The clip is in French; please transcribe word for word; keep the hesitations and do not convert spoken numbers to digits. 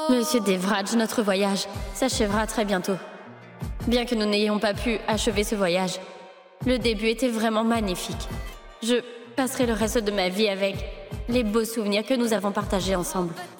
Monsieur Devraj, notre voyage s'achèvera très bientôt. Bien que nous n'ayons pas pu achever ce voyage, le début était vraiment magnifique. Je passerai le reste de ma vie avec les beaux souvenirs que nous avons partagés ensemble.